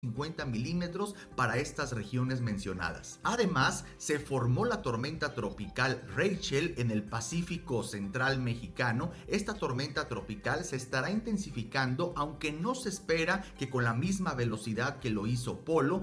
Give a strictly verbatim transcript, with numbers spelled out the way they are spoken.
cincuenta milímetros para estas regiones mencionadas. Además, se formó la tormenta tropical Rachel en el Pacífico Central mexicano. Esta tormenta tropical se estará intensificando, aunque no se espera que con la misma velocidad que lo hizo Polo,